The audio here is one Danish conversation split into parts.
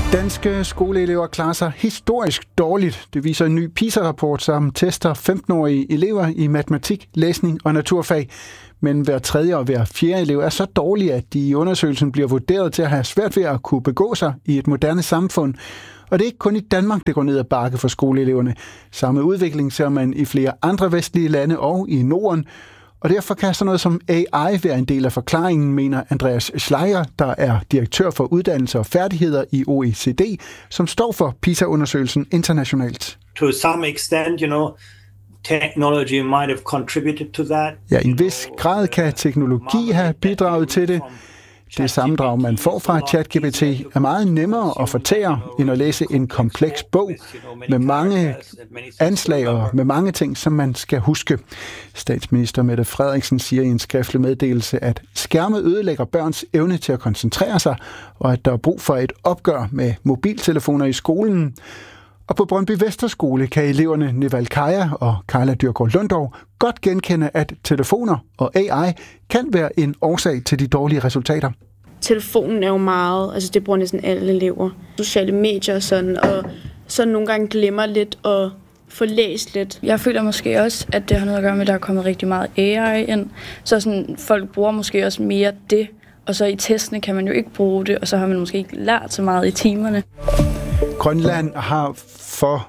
Danske skoleelever klarer sig historisk dårligt. Det viser en ny PISA-rapport, som tester 15-årige elever i matematik, læsning og naturfag. Men hver tredje og hver fjerde elev er så dårlige, at de i undersøgelsen bliver vurderet til at have svært ved at kunne begå sig i et moderne samfund. Og det er ikke kun i Danmark, det går ned ad bakke for skoleeleverne. Samme udvikling ser man i flere andre vestlige lande og i Norden. Og derfor kan sådan noget som AI være en del af forklaringen, mener Andreas Schleier, der er direktør for uddannelse og færdigheder i OECD, som står for PISA-undersøgelsen internationalt. To some extent, technology might have contributed to that. Ja, i en vis grad kan teknologi have bidraget til det. Det sammendrag, man får fra ChatGPT, er meget nemmere at fortære, end at læse en kompleks bog med mange anslag og med mange ting, som man skal huske. Statsminister Mette Frederiksen siger i en skriftlig meddelelse, at skærme ødelægger børns evne til at koncentrere sig, og at der er brug for et opgør med mobiltelefoner i skolen. Og på Brøndby Vesterskole kan eleverne Neval Kaja og Carla Dyrgaard Lundov godt genkende, at telefoner og AI kan være en årsag til de dårlige resultater. Telefonen er jo meget, det bruger næsten alle elever. Sociale medier og sådan, og så nogle gange glemmer lidt og få læst lidt. Jeg føler måske også, at det har noget at gøre med, at der er kommet rigtig meget AI ind. Så sådan, folk bruger måske også mere det, og så i testene kan man jo ikke bruge det, og så har man måske ikke lært så meget i timerne. Grønland har for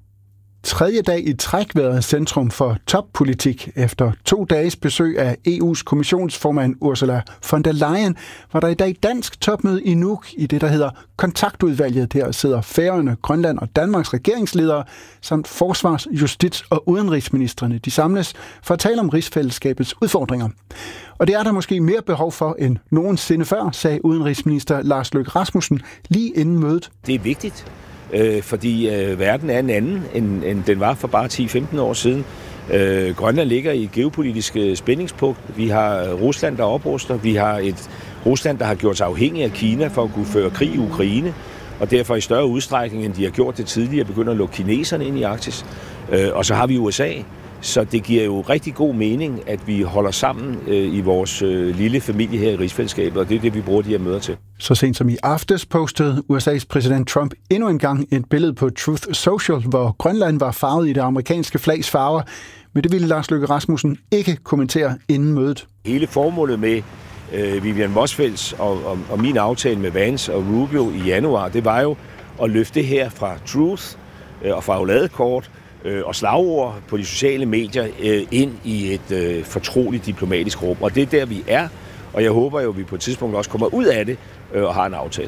tredje dag i træk været centrum for toppolitik. Efter 2 dages besøg af EU's kommissionsformand Ursula von der Leyen, var der i dag dansk topmøde i Nuuk i det, der hedder Kontaktudvalget. Der sidder Færøerne, Grønland og Danmarks regeringsledere samt forsvars-, justits- og udenrigsministrene. De samles for at tale om rigsfællesskabets udfordringer. Og det er der måske mere behov for end nogensinde før, sagde udenrigsminister Lars Løkke Rasmussen lige inden mødet. Det er vigtigt, fordi verden er en anden, end den var for bare 10-15 år siden. Grønland ligger i et geopolitisk spændingspunkt. Vi har Rusland, der opruster. Vi har et Rusland, der har gjort sig afhængig af Kina for at kunne føre krig i Ukraine, og derfor i større udstrækning, end de har gjort det tidligere, begynder at lukke kineserne ind i Arktis. Og så har vi USA. Så det giver jo rigtig god mening, at vi holder sammen i vores lille familie her i rigsfællesskabet, og det er det, vi bruger de her møder til. Så sent som i aftes postede USA's præsident Trump endnu en gang et billede på Truth Social, hvor Grønland var farvet i det amerikanske flags farver, men det ville Lars Løkke Rasmussen ikke kommentere inden mødet. Hele formålet med Vivian Motzfeldts og min aftale med Vance og Rubio i januar, det var jo at løfte det her fra Truth og fra Oladekort og slagord på de sociale medier ind i et fortroligt diplomatisk rum. Og det er der, vi er, og jeg håber jo, at vi på et tidspunkt også kommer ud af det og har en aftale.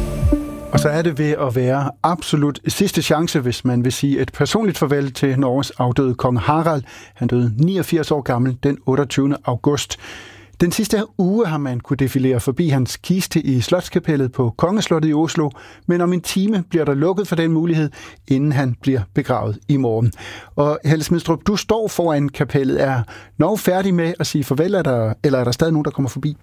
Og så er det ved at være absolut sidste chance, hvis man vil sige et personligt farvel til Norges afdøde kong Harald. Han døde 89 år gammel den 28. august. Den sidste uge har man kunne defilere forbi hans kiste i Slotskapellet på Kongeslottet i Oslo, men om en time bliver der lukket for den mulighed, inden han bliver begravet i morgen. Og Helle Smidstrup, du står foran kapellet. Er Norge færdig med at sige farvel, eller er der stadig nogen, der kommer forbi?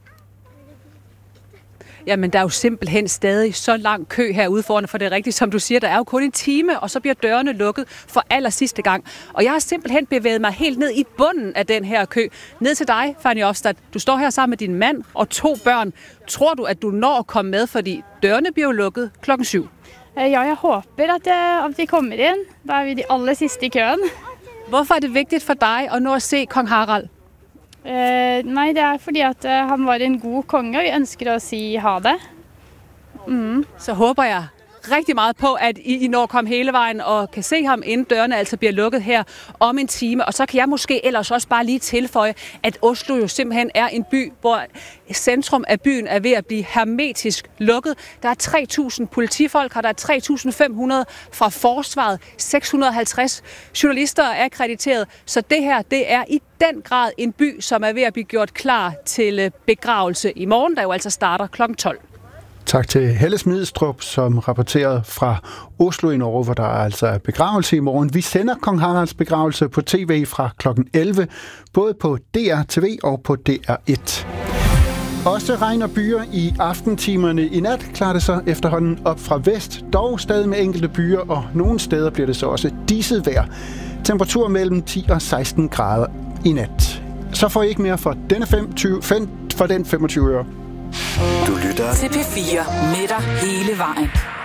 Jamen, der er jo simpelthen stadig så lang kø herude foran, for det er rigtigt, som du siger, der er jo kun en time, og så bliver dørene lukket for aller sidste gang. Og jeg har simpelthen bevæget mig helt ned i bunden af den her kø. Ned til dig, Fanny Ofstad. Du står her sammen med din mand og 2 børn. Tror du, at du når at komme med, fordi dørene bliver jo lukket 7:00? Ja, jeg håber, at de kommer ind. Der er vi de aller sidste i køen. Hvorfor er det vigtigt for dig at nå at se kong Harald? Nej, det er fordi at han var en god konge, og vi ønsker at sige ha det. Så håber jeg rigtig meget på, at I når at komme hele vejen og kan se ham, inden dørene altså bliver lukket her om en time. Og så kan jeg måske ellers også bare lige tilføje, at Oslo jo simpelthen er en by, hvor centrum af byen er ved at blive hermetisk lukket. Der er 3.000 politifolk, og der er 3.500 fra forsvaret, 650 journalister er akkrediteret. Så det her, det er i den grad en by, som er ved at blive gjort klar til begravelse i morgen, der jo altså starter 12:00. Tak til Helle Smidstrup, som rapporterede fra Oslo i Norge, hvor der altså er begravelse i morgen. Vi sender kong Haralds begravelse på tv fra kl. 11, både på DR-TV og på DR1. Også regn og byer i aftentimerne. I nat klarer det så efterhånden op fra vest, dog stadig med enkelte byer, og nogle steder bliver det så også diset vejr. Temperatur mellem 10 og 16 grader i nat. Så får I ikke mere for denne 25 øre. Du lytter til P4 med dig hele vejen.